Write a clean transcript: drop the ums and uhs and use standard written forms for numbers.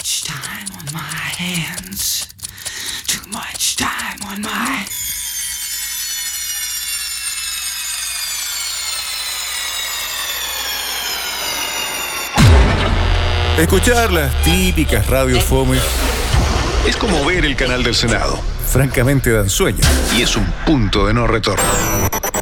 much time on my hands. Too much time on my... Escuchar las típicas radios fome Es como ver el canal del Senado. francamente dan sueño. Y es un punto de no retorno.